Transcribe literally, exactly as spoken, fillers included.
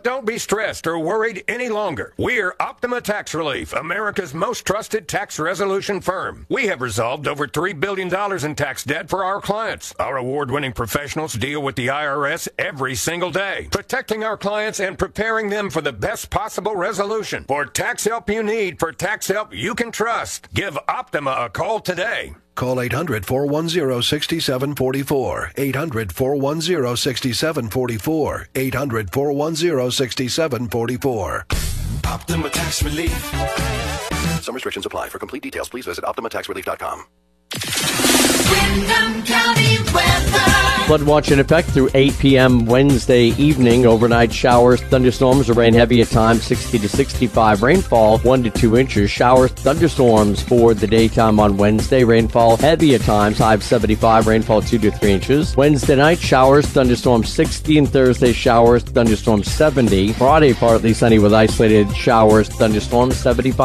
But don't be stressed or worried any longer. We're Optima Tax Relief, America's most trusted tax resolution firm. We have resolved over three billion dollars in tax debt for our clients. Our award-winning professionals deal with the I R S every single day, protecting our clients and preparing them for the best possible resolution. For tax help you need, for tax help you can trust, give Optima a call today. Call eight hundred, four one zero, six seven four four. eight hundred, four one zero, six seven four four. eight hundred, four one zero, six seven four four. Optima Tax Relief. Some restrictions apply. For complete details, please visit optima tax relief dot com. Windham County weather. Flood watch in effect through eight p.m. Wednesday evening. Overnight showers, thunderstorms, or rain heavy at times, sixty to sixty-five. Rainfall, one to two inches. Showers, thunderstorms for the daytime on Wednesday. Rainfall heavy at times, high of seventy-five. Rainfall two to three inches. Wednesday night, showers, thunderstorms sixty. And Thursday, showers, thunderstorms seventy. Friday, partly sunny with isolated showers, thunderstorms seventy-five.